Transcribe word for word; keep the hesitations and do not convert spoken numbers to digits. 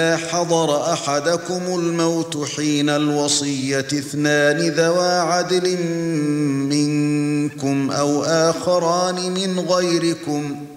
حضر أحدكم الموت حين الوصية اثنان ذوا عدل منكم أو آخران من غيركم